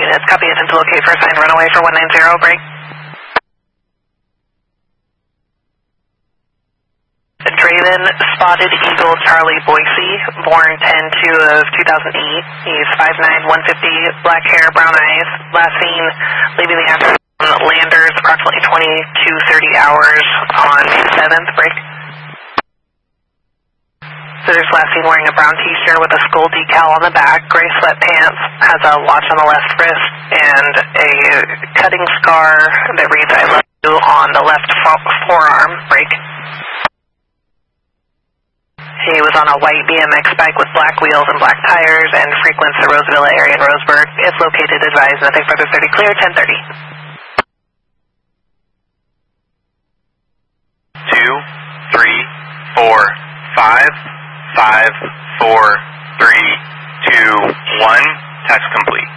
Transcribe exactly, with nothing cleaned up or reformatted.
units. Copy it to locate for assigned runaway for one nine zero, break. Draven Spotted Eagle Charlie Boise, born ten two of two thousand eight. He's five nine, one fifty, black hair, brown eyes. Last seen leaving the afternoon Landers approximately twenty-two thirty hours on May seventh, break. So there's last seen wearing a brown t-shirt with a skull decal on the back, gray sweatpants, has a watch on the left wrist, and a cutting scar that reads I love you on the left forearm, break. He was on a white B M X bike with black wheels and black tires and frequents the Roseville area in Roseburg. It's located, advised, nothing further, thirty clear, ten thirty. Two, three, four, five, five, four, three, two, one, text complete.